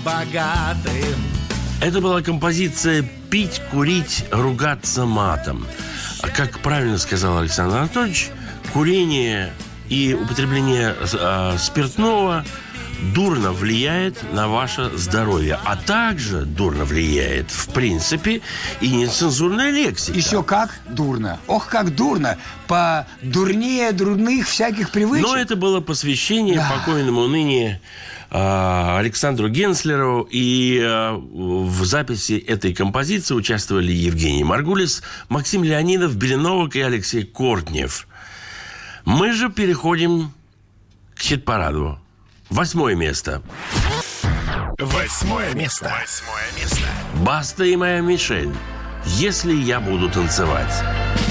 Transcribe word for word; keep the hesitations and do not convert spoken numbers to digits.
богатым. Это была композиция «Пить, курить, ругаться матом». А как правильно сказал Александр Анатольевич, курение и употребление э, спиртного дурно влияет на ваше здоровье. А также дурно влияет, в принципе, и нецензурная лексика. Еще как дурно. Ох, как дурно. По дурнее дурных всяких привычек. Но это было посвящение да. покойному ныне э, Александру Генслеру. И э, в записи этой композиции участвовали Евгений Маргулис, Максим Леонидов, Беленовок и Алексей Кортнев. Мы же переходим к хит-параду. Восьмое место. Восьмое место. Восьмое место. Баста и моя Мишель. Если я буду танцевать.